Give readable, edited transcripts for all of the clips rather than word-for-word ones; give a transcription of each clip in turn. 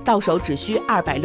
到手只需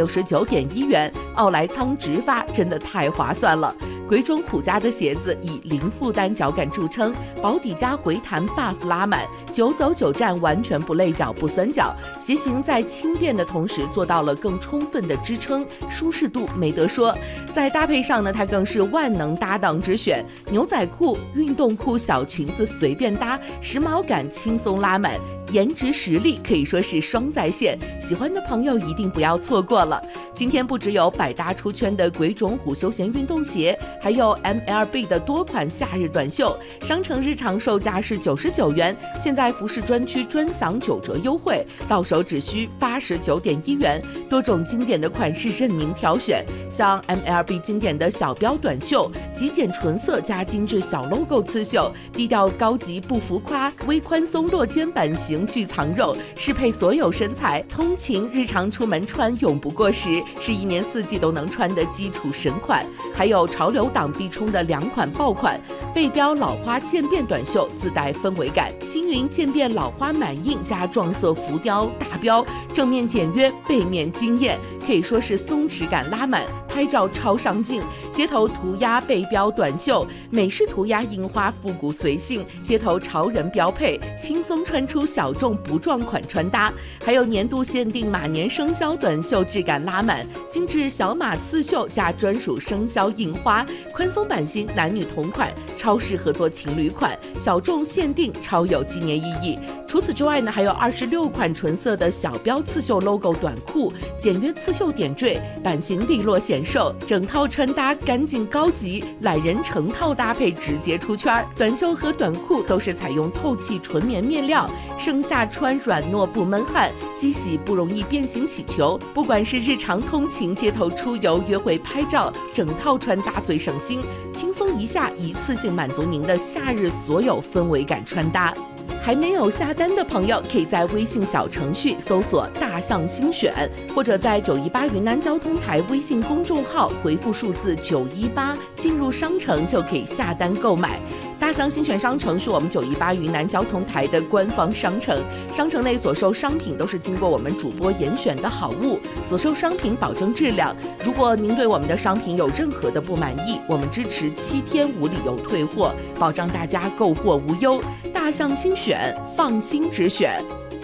269.1元，奥莱仓直发真的太划算了。鬼冢虎家的鞋子以零负担脚感著称，保底加回弹 buff 拉满，久走久站，完全不累脚不酸脚。鞋型在轻便的同时做到了更充分的支撑，舒适度没得说。在搭配上呢，它更是万能搭档之选，牛仔裤、运动裤、小裙子随便搭，时髦感轻松拉满。颜值实力可以说是双在线，喜欢的朋友一定不要错过了。今天不只有百搭出圈的鬼冢虎休闲运动鞋，还有 MLB 的多款夏日短袖，商城日常售价是99元，现在服饰专区专享9折优惠，到手只需89.1元，多种经典的款式任您挑选，像 MLB 经典的小标短袖，极简纯色加精致小 logo 刺绣，低调高级不浮夸，微宽松落肩版型具藏肉，适配所有身材，通勤日常出门穿永不过时，是一年四季都能穿的基础神款。还有潮流党必冲的2款爆款，背标老花渐变短袖自带氛围感，星云渐变老花满印加撞色浮雕大标，正面简约，背面惊艳，可以说是松弛感拉满，拍照超上镜。街头涂鸦背标短袖，美式涂鸦印花复古随性，街头潮人标配，轻松穿出小众不撞款穿搭。还有年度限定马年生肖短袖，质感拉满，精致小马刺绣加专属生肖印花，宽松版型男女同款，超适合做情侣款，小众限定，超有纪念意义。除此之外呢，还有26款纯色的小标刺绣 logo 短裤，简约刺绣点缀，版型利落显瘦，整套穿搭干净高级，懒人成套搭配直接出圈。短袖和短裤都是采用透气纯棉面料，盛夏穿软糯不闷汗，机洗不容易变形起球。不管是日常通勤、街头出游、约会拍照，整套穿搭最省心，轻松一下一次性满足您的夏日所有氛围感穿搭。还没有下单的朋友，可以在微信小程序搜索大象精选，或者在918云南交通台微信公众号回复数字918，进入商城就可以下单购买。大象精选商城是我们918云南交通台的官方商城，商城内所售商品都是经过我们主播严选的好物，所售商品保证质量。如果您对我们的商品有任何的不满意，我们支持7天无理由退货，保障大家购货无忧。大象精选，放心直选。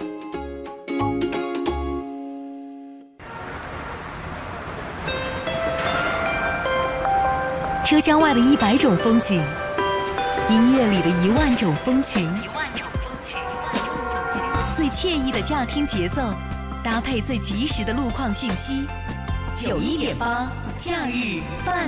车厢外的100种风景，音乐里的10000种风情，最惬意的驾听节奏，搭配最及时的路况讯息。91.8假日伴